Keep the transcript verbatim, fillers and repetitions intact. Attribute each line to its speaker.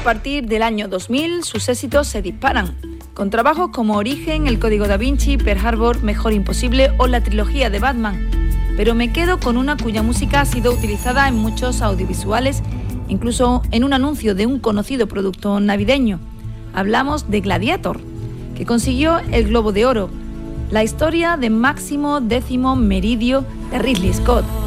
Speaker 1: partir del año dos mil sus éxitos se disparan, con trabajos como Origen, El Código Da Vinci, Pearl Harbor, Mejor Imposible o la trilogía de Batman. Pero me quedo con una cuya música ha sido utilizada en muchos audiovisuales, incluso en un anuncio de un conocido producto navideño. Hablamos de Gladiator, que consiguió el Globo de Oro, la historia de Máximo Décimo Meridio de Ridley Scott.